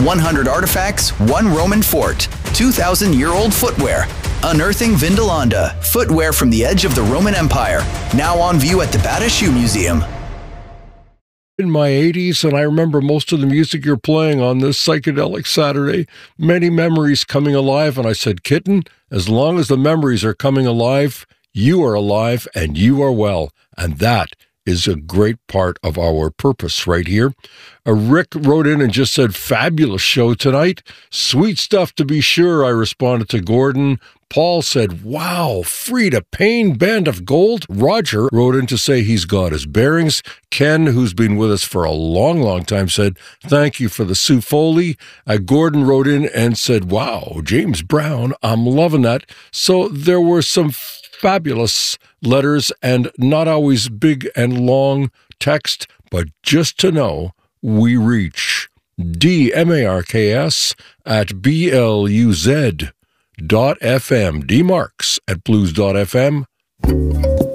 100 artifacts, one Roman fort, 2,000-year-old footwear. Unearthing Vindolanda, footwear from the edge of the Roman Empire. Now on view at the Bata Shoe Museum. In my 80s, and I remember most of the music you're playing on this psychedelic Saturday. Many memories coming alive, and I said, Kitten, as long as the memories are coming alive, you are alive and you are well. And that is a great part of our purpose right here. Rick wrote in and just said, fabulous show tonight. Sweet stuff to be sure, I responded to Gordon. Paul said, wow, Frida Payne, Band of Gold. Roger wrote in to say he's got his bearings. Ken, who's been with us for a long, long time, said, thank you for the Sue Foley. Gordon wrote in and said, wow, James Brown, I'm loving that. So there were some fabulous letters and not always big and long text, but just to know we reach DMARKS at BLUZ.FM, DMarks at blues.fm.